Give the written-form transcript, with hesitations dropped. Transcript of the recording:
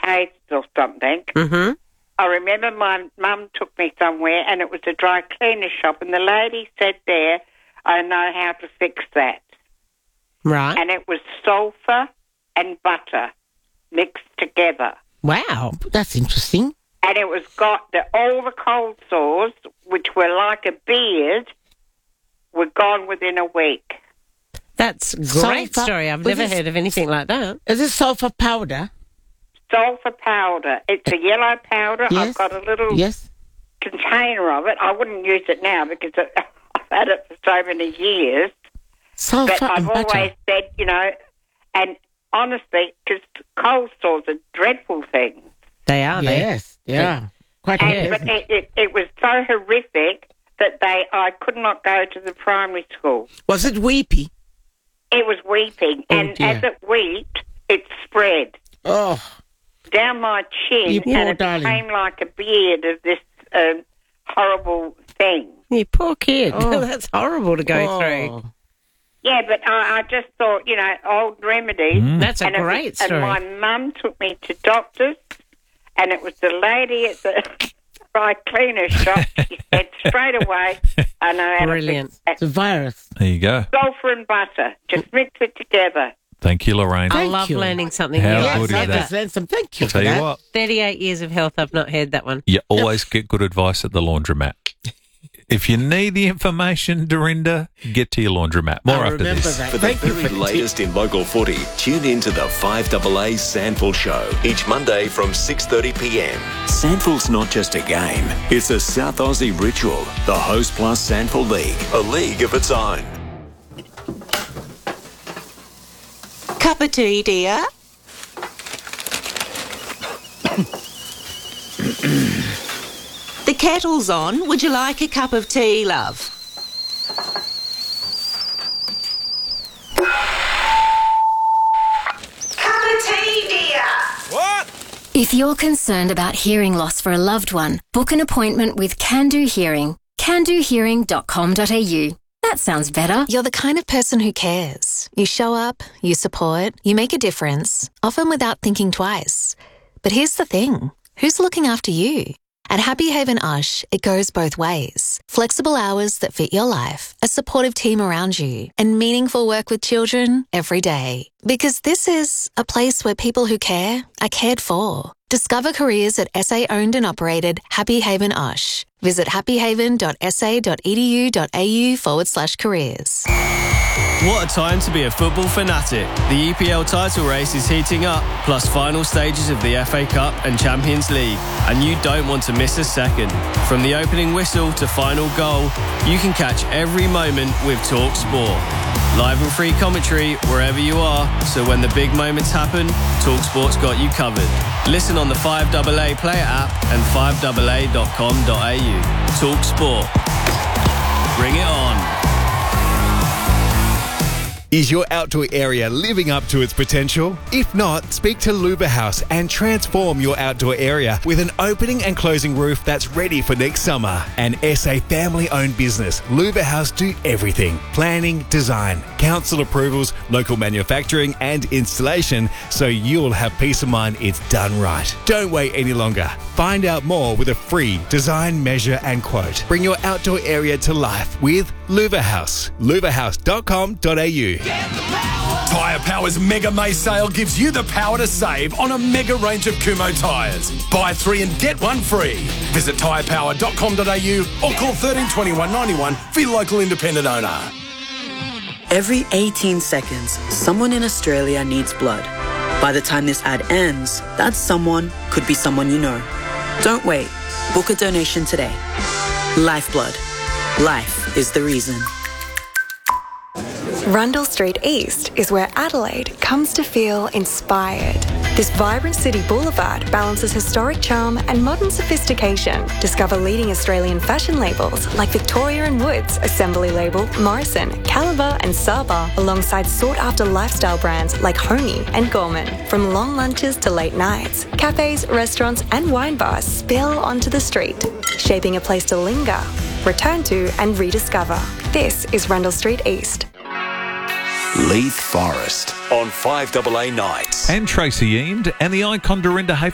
AIDS or something. Mm-hmm. I remember my mum took me somewhere and it was a dry cleaner shop and the lady said there, I know how to fix that. Right. And it was sulphur and butter mixed together. Wow, that's interesting. And it was got all the cold sores, which were like a beard, were gone within a week. That's a great story. I've never heard of anything like that. Is it sulphur powder? Sulphur powder. It's a yellow powder. Yes. I've got a little container of it. I wouldn't use it now because I've had it for so many years. Sulphur but I've and butter. always said, and honestly, because cold sores are dreadful things. They are, Yes, yeah. Quite But it was so horrific that I could not go to the primary school. Was it weepy? It was weeping, and dear. as it weeped, it spread Oh, down my chin, You poor and it darling. became like a beard of this horrible thing. You poor kid. Oh. That's horrible to go through. Yeah, but I just thought, old remedies. That's a and great story. And my mum took me to doctors, and it was the lady at the dry cleaner shop. She said straight away, I know how Brilliant. to fix it's a virus. There you go. sulphur and butter. Just mix it together. Thank you, Lorraine. I Thank love you. learning something How new. good is I that? just learned some. Thank you Tell for you that. what, 38 years of health, I've not heard that one. you always get good advice at the laundromat. If you need the information, Dorinda, get to your laundromat. More I after remember this. that. For the Thank you very for the latest in local footy, tune in to the 5AA Sandful Show each Monday from 6:30pm. Sandful's not just a game, it's a South Aussie ritual. The Host Plus Sandful League, a league of its own. Cup of tea, dear? The kettle's on. Would you like a cup of tea, love? Cup of tea, dear? If you're concerned about hearing loss for a loved one, book an appointment with Can Do Hearing. candohearing.com.au. That sounds better. You're the kind of person who cares. You show up, you support, you make a difference, often without thinking twice. But here's the thing. Who's looking after you? At Happy Haven Ush, it goes both ways. Flexible hours that fit your life, a supportive team around you, and meaningful work with children every day. Because this is a place where people who care are cared for. Discover careers at SA-owned and operated Happy Haven Ush. Visit happyhaven.sa.edu.au/careers. What a time to be a football fanatic. The EPL title race is heating up, plus final stages of the FA Cup and Champions League. And you don't want to miss a second. From the opening whistle to final goal, you can catch every moment with Talk Sport. Live and free commentary wherever you are, so when the big moments happen, Talk Sport's got you covered. Listen on the 5AA player app and 5AA.com.au. Talk Sport. Bring it on. Is your outdoor area living up to its potential? If not, speak to Luba House and transform your outdoor area with an opening and closing roof that's ready for next summer. An SA family-owned business, Luba House do everything. Planning, design, council approvals, local manufacturing and installation, so you'll have peace of mind it's done right. Don't wait any longer. Find out more with a free design, measure and quote. Bring your outdoor area to life with Luba House. luvahouse.com.au. Tyre Power's Mega May sale gives you the power to save on a mega range of Kumho tyres. Buy 3 and get 1 free. Visit tyrepower.com.au or call 13 21 91 for your local independent owner. Every 18 seconds, someone in Australia needs blood. By the time this ad ends, that someone could be someone you know. Don't wait. Book a donation today. Lifeblood. Life is the reason. Rundle Street East is where Adelaide comes to feel inspired. This vibrant city boulevard balances historic charm and modern sophistication. Discover leading Australian fashion labels like Victoria & Woods, Assembly Label, Morrison, Caliber and Saba, alongside sought-after lifestyle brands like Homey and Gorman. From long lunches to late nights, cafes, restaurants and wine bars spill onto the street, shaping a place to linger, return to and rediscover. This is Rundle Street East. Leith Forest on 5AA Nights. And Tracy Eamed and the icon Dorinda